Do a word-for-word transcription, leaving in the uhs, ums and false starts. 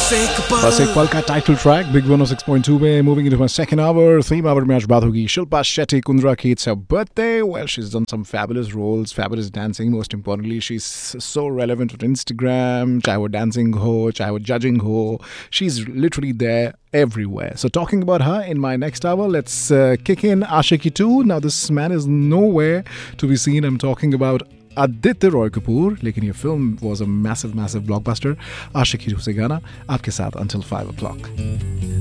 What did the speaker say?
बस एक पल का title track big one six point two में moving into my second hour theme our में आज बात होगी शिल्पा शेट्टी कुंद्रा की it's her birthday. Well, she's done some fabulous roles, fabulous dancing. Most importantly, she's so relevant on Instagram. चाहे वो dancing हो, चाहे वो judging हो, she's literally there everywhere. So talking about her in my next hour, let's uh, kick in Ashiki two. Now this man is nowhere to be seen. I'm talking about Aditya Roy Kapoor, लेकिन ये film was a massive massive blockbuster. Aashiqui to से गाना आपके साथ until five o'clock.